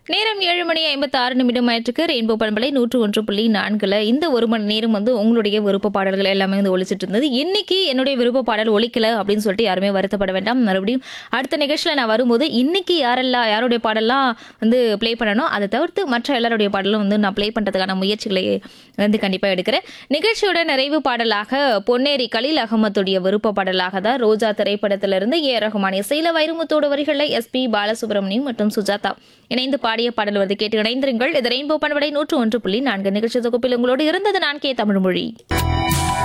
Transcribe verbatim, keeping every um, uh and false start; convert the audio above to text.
நேரம் ஏழு மணி ஐம்பத்தி ஆறு நிமிடம் ஆயிற்றுக்கு ரெயின்போ பண்பலை நூற்று ஒன்று புள்ளி நான்குல இந்த ஒரு மணி நேரம் வந்து உங்களுடைய விருப்ப பாடல்கள் எல்லாமே வந்து ஒழிச்சிட்டு இருந்தது. இன்னைக்கு என்னுடைய விருப்ப பாடல் ஒழிக்கல அப்படின்னு சொல்லிட்டு யாருமே வருத்தப்பட வேண்டாம். மறுபடியும் அடுத்த நிகழ்ச்சியில் நான் வரும்போது இன்னைக்கு யாரெல்லாம் யாருடைய பாடலாம் வந்து ப்ளே பண்ணணும், அதை தவிர்த்து மற்ற எல்லாருடைய பாடலும் வந்து நான் ப்ளே பண்ணுறதுக்கான முயற்சிகளை வந்து கண்டிப்பாக எடுக்கிறேன். நிகழ்ச்சியோட நிறைவு பாடலாக பொன்னேரி கலீல் அகமதுடைய விருப்ப பாடலாக தான் ரோஜா திரைப்படத்திலிருந்து ஏ ரஹ்மான் இசையில வைரமுத்தோட வரிகளில் எஸ் பி பாலசுப்ரமணியம் மற்றும் சுஜாதா இணைந்து பாடிய பாடல் வந்து கேட்டு இணைந்திருங்கள். இது ரெயின்போ பண்பலை நூற்று ஒன்று புள்ளி நான்கு நிகழ்ச்சி தொகுப்பில் உங்களோடு இருந்தது நான் கே தமிழ்மொழி.